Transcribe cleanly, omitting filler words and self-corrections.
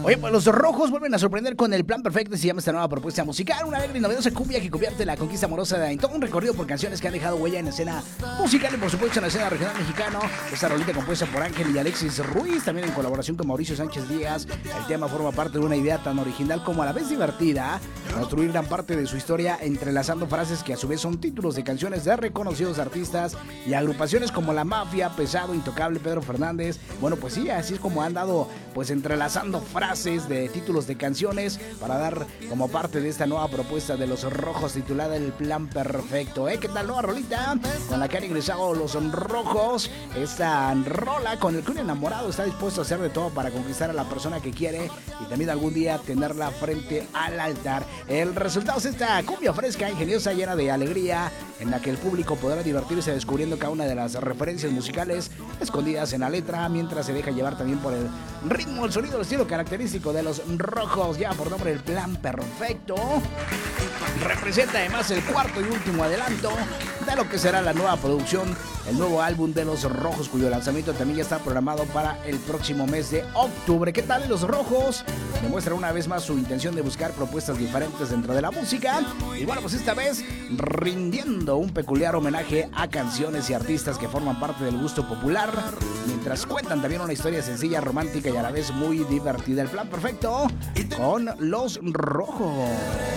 Oye, pues los rojos vuelven a sorprender con el Plan Perfecto. Se llama esta nueva propuesta musical, una alegre y novedosa cumbia que convierte la conquista amorosa en todo un recorrido por canciones que han dejado huella en la escena musical y por supuesto en la escena regional mexicana. Esta rolita compuesta por Ángel y Alexis Ruiz, también en colaboración con Mauricio Sánchez Díaz. El tema forma parte de una idea tan original como a la vez divertida, construir gran parte de su historia entrelazando frases que a su vez son títulos de canciones de reconocidos artistas y agrupaciones como La Mafia, Pesado, Intocable, Pedro Fernández. Bueno, pues sí, así es como han dado pues entrelazando frases de títulos de canciones para dar como parte de esta nueva propuesta de los rojos titulada El Plan Perfecto. ¿Qué tal nueva rolita con la que han ingresado los rojos? Esta rola con el que un enamorado está dispuesto a hacer de todo para conquistar a la persona que quiere y también algún día tenerla frente al altar. El resultado es esta cumbia fresca, ingeniosa, llena de alegría, en la que el público podrá divertirse descubriendo cada una de las referencias musicales escondidas en la letra, mientras se deja llevar también por el ritmo, el sonido, el estilo característico de los rojos, ya por nombre El Plan Perfecto. Representa además el cuarto y último adelanto de lo que será la nueva producción, el nuevo álbum de los rojos, cuyo lanzamiento también ya está programado para el próximo mes de octubre. ¿Qué tal los rojos? Demuestran una vez más su intención de buscar propuestas diferentes dentro de la música y bueno, pues esta vez rindiendo un peculiar homenaje a canciones y artistas que forman parte del gusto popular, mientras cuentan también una historia sencilla, romántica y a la vez muy divertida. El Plan Perfecto con los rojos.